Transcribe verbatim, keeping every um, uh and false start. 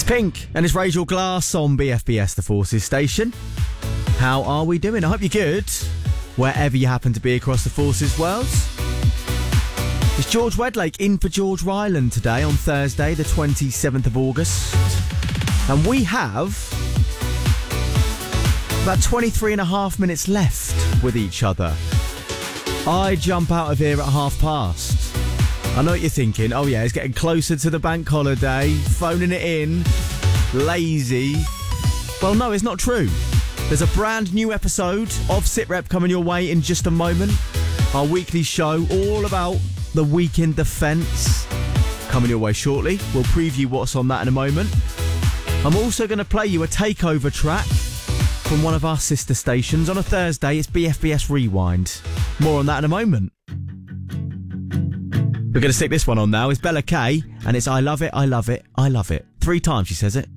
Pink and it's Rachel Glass on B F B S, the Forces station. How are we doing? I hope you're good, wherever you happen to be across the Forces world. It's George Wedlake in for George Ryland today on Thursday, the twenty-seventh of August. And we have about twenty-three and a half minutes left with each other. I jump out of here at half past. I know what you're thinking. Oh yeah, it's getting closer to the bank holiday, phoning it in, lazy. Well, no, it's not true. There's a brand new episode of SitRep coming your way in just a moment. Our weekly show all about the week in defence coming your way shortly. We'll preview what's on that in a moment. I'm also going to play you a takeover track from one of our sister stations. On a Thursday, it's B F B S Rewind. More on that in a moment. We're going to stick this one on now. It's Bella K, and it's I love it, I love it, I love it. Three times she says it.